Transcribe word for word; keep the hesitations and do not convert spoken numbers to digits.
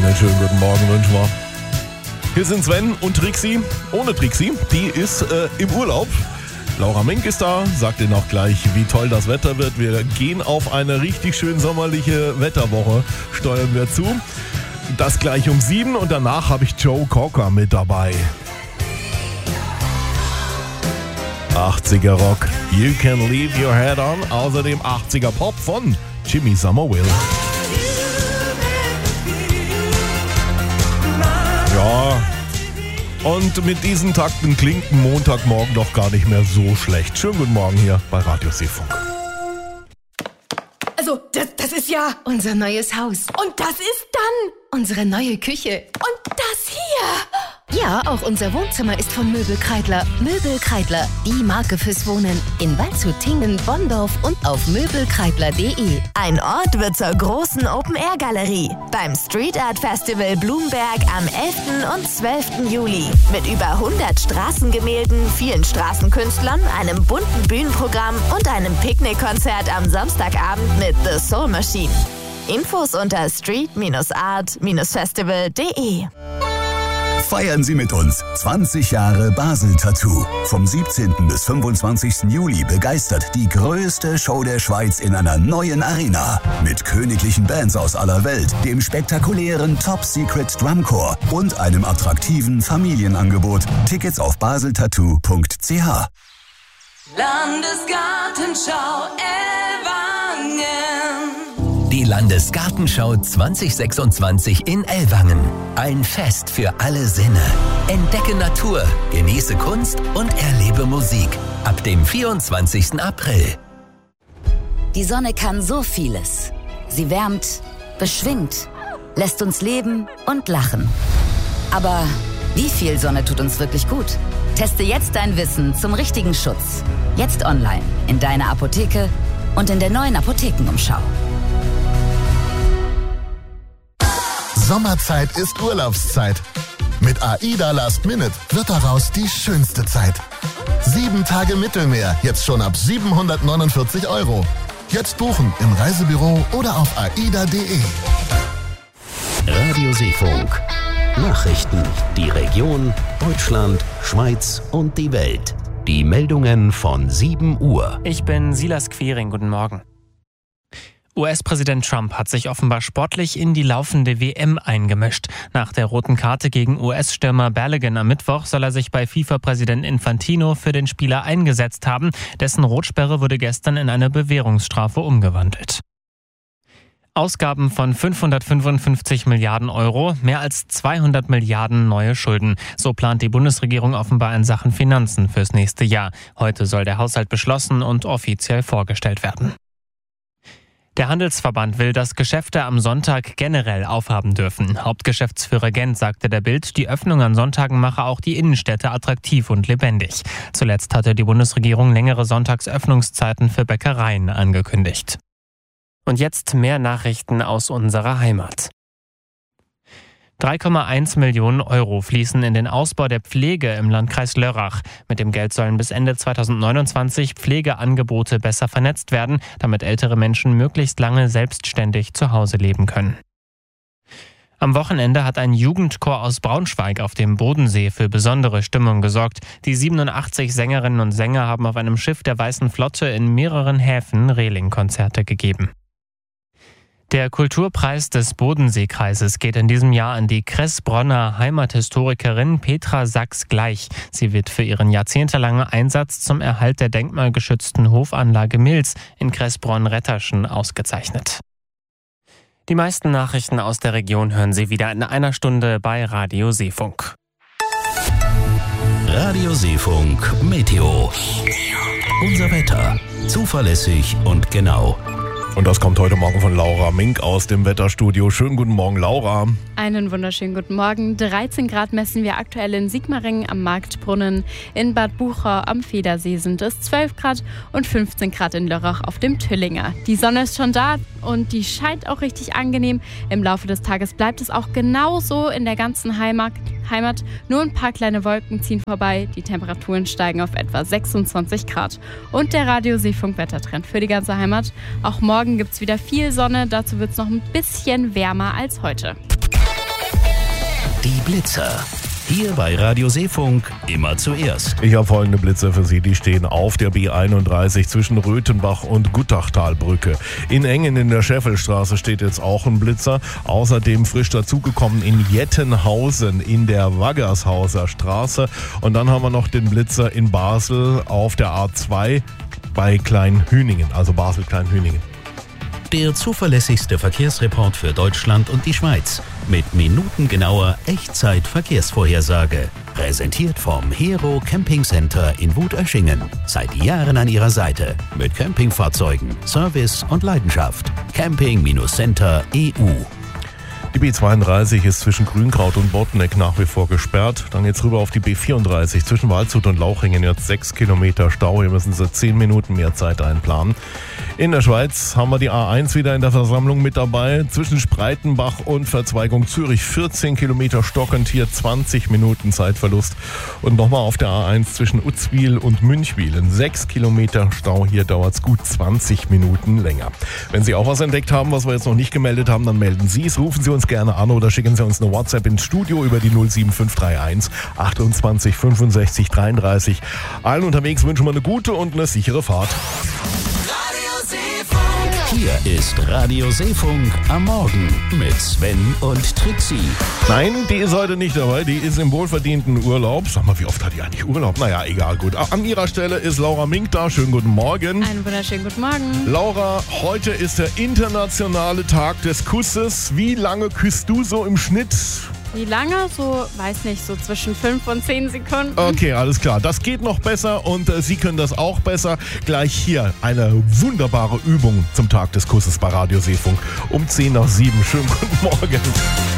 Einen schönen guten Morgen wünschen wir. Hier sind Sven und Trixie. Ohne Trixie, die ist äh, im Urlaub. Laura Mink ist da, sagt Ihnen auch gleich, wie toll das Wetter wird. Wir gehen auf eine richtig schön sommerliche Wetterwoche, steuern wir zu. Das gleich um sieben und danach habe ich Joe Cocker mit dabei. achtziger Rock, You Can Leave Your Head On. Außerdem achtziger Pop von Jimmy Somerville. Ja, und mit diesen Takten klingt ein Montagmorgen doch gar nicht mehr so schlecht. Schönen guten Morgen hier bei Radio Seefunk. Also, das, das ist ja unser neues Haus. Und das ist dann unsere neue Küche. Und das hier. Ja, auch unser Wohnzimmer ist von Möbel Kreidler. Möbel Kreidler, die Marke fürs Wohnen. In Waldshut, Tingen, Bonndorf und auf möbelkreidler punkt de. Ein Ort wird zur großen Open-Air-Galerie beim Street Art Festival Blumberg am elften und zwölften Juli. Mit über hundert Straßengemälden, vielen Straßenkünstlern, einem bunten Bühnenprogramm und einem Picknickkonzert am Samstagabend mit The Soul Machine. Infos unter street art festival punkt de. Feiern Sie mit uns zwanzig Jahre Basel Tattoo. Vom siebzehnten bis fünfundzwanzigsten Juli begeistert die größte Show der Schweiz in einer neuen Arena. Mit königlichen Bands aus aller Welt, dem spektakulären Top Secret Drumcore und einem attraktiven Familienangebot. Tickets auf basel tattoo punkt c h. Landesgartenschau Ellwangen. Die Landesgartenschau zwanzig sechsundzwanzig in Ellwangen. Ein Fest für alle Sinne. Entdecke Natur, genieße Kunst und erlebe Musik. Ab dem vierundzwanzigsten April. Die Sonne kann so vieles. Sie wärmt, beschwingt, lässt uns leben und lachen. Aber wie viel Sonne tut uns wirklich gut? Teste jetzt dein Wissen zum richtigen Schutz. Jetzt online, in deiner Apotheke und in der neuen Apothekenumschau. Sommerzeit ist Urlaubszeit. Mit AIDA Last Minute wird daraus die schönste Zeit. Sieben Tage Mittelmeer, jetzt schon ab siebenhundertneunundvierzig Euro. Jetzt buchen im Reisebüro oder auf aida punkt de. Radio Seefunk. Nachrichten. Die Region, Deutschland, Schweiz und die Welt. Die Meldungen von sieben Uhr. Ich bin Silas Quiring, guten Morgen. U S-Präsident Trump hat sich offenbar sportlich in die laufende W M eingemischt. Nach der roten Karte gegen U S-Stürmer Balogun am Mittwoch soll er sich bei FIFA-Präsident Infantino für den Spieler eingesetzt haben. Dessen Rotsperre wurde gestern in eine Bewährungsstrafe umgewandelt. Ausgaben von fünfhundertfünfundfünfzig Milliarden Euro, mehr als zweihundert Milliarden neue Schulden. So plant die Bundesregierung offenbar in Sachen Finanzen fürs nächste Jahr. Heute soll der Haushalt beschlossen und offiziell vorgestellt werden. Der Handelsverband will, dass Geschäfte am Sonntag generell aufhaben dürfen. Hauptgeschäftsführer Gent sagte der Bild, die Öffnung an Sonntagen mache auch die Innenstädte attraktiv und lebendig. Zuletzt hatte die Bundesregierung längere Sonntagsöffnungszeiten für Bäckereien angekündigt. Und jetzt mehr Nachrichten aus unserer Heimat. drei Komma eins Millionen Euro fließen in den Ausbau der Pflege im Landkreis Lörrach. Mit dem Geld sollen bis Ende zweitausendneunundzwanzig Pflegeangebote besser vernetzt werden, damit ältere Menschen möglichst lange selbstständig zu Hause leben können. Am Wochenende hat ein Jugendchor aus Braunschweig auf dem Bodensee für besondere Stimmung gesorgt. Die siebenundachtzig Sängerinnen und Sänger haben auf einem Schiff der Weißen Flotte in mehreren Häfen Reling-Konzerte gegeben. Der Kulturpreis des Bodenseekreises geht in diesem Jahr an die Kressbronner Heimathistorikerin Petra Sachs-Gleich. Sie wird für ihren jahrzehntelangen Einsatz zum Erhalt der denkmalgeschützten Hofanlage Milz in Kressbronn-Retterschen ausgezeichnet. Die meisten Nachrichten aus der Region hören Sie wieder in einer Stunde bei Radio Seefunk. Radio Seefunk Meteo. Unser Wetter. Zuverlässig und genau. Und das kommt heute Morgen von Laura Mink aus dem Wetterstudio. Schönen guten Morgen, Laura. Einen wunderschönen guten Morgen. dreizehn Grad messen wir aktuell in Sigmaringen am Marktbrunnen. In Bad Bucher am Federsee sind es zwölf Grad und fünfzehn Grad in Lörrach auf dem Tüllinger. Die Sonne ist schon da und die scheint auch richtig angenehm. Im Laufe des Tages bleibt es auch genauso in der ganzen Heimat. Heimat. Nur ein paar kleine Wolken ziehen vorbei. Die Temperaturen steigen auf etwa sechsundzwanzig Grad. Und der Radio Seefunk Wettertrend für die ganze Heimat. Auch morgen gibt es wieder viel Sonne. Dazu wird es noch ein bisschen wärmer als heute. Die Blitzer. Hier bei Radio Seefunk immer zuerst. Ich habe folgende Blitzer für Sie, die stehen auf der B einunddreißig zwischen Röthenbach und Guttachtalbrücke. In Engen in der Scheffelstraße steht jetzt auch ein Blitzer. Außerdem frisch dazugekommen in Jettenhausen in der Waggershauser Straße. Und dann haben wir noch den Blitzer in Basel auf der A zwei bei Kleinhüningen, also Basel-Kleinhüningen. Der zuverlässigste Verkehrsreport für Deutschland und die Schweiz. Mit minutengenauer Echtzeit-Verkehrsvorhersage. Präsentiert vom Hero Camping Center in Wutöschingen. Seit Jahren an Ihrer Seite. Mit Campingfahrzeugen, Service und Leidenschaft. Camping Center Punkt E U. Die B zweiunddreißig ist zwischen Grünkraut und Bodneck nach wie vor gesperrt. Dann geht's rüber auf die B vierunddreißig zwischen Waldshut und Lauchringen. Jetzt sechs Kilometer Stau. Hier müssen Sie zehn Minuten mehr Zeit einplanen. In der Schweiz haben wir die A eins wieder in der Versammlung mit dabei. Zwischen Spreitenbach und Verzweigung Zürich vierzehn Kilometer stockend. Hier zwanzig Minuten Zeitverlust. Und nochmal auf der A eins zwischen Utzwil und Münchwilen. sechs Kilometer Stau. Hier dauert's gut zwanzig Minuten länger. Wenn Sie auch was entdeckt haben, was wir jetzt noch nicht gemeldet haben, dann melden Sie es. Rufen Sie uns gerne an oder schicken Sie uns eine WhatsApp ins Studio über die null sieben fünf drei eins achtundzwanzig fünfundsechzig dreiunddreißig. Allen unterwegs wünschen wir eine gute und eine sichere Fahrt. Hier ist Radio Seefunk am Morgen mit Sven und Trixie. Nein, die ist heute nicht dabei, die ist im wohlverdienten Urlaub. Sag mal, wie oft hat die eigentlich Urlaub? Naja, egal, gut. An ihrer Stelle ist Laura Mink da. Schönen guten Morgen. Einen wunderschönen guten Morgen. Laura, heute ist der internationale Tag des Kusses. Wie lange küsst du so im Schnitt? Wie lange? So, weiß nicht, so zwischen fünf und zehn Sekunden. Okay, alles klar. Das geht noch besser und äh, Sie können das auch besser. Gleich hier eine wunderbare Übung zum Tag des Kusses bei Radio Seefunk um zehn nach sieben. Schönen guten Morgen.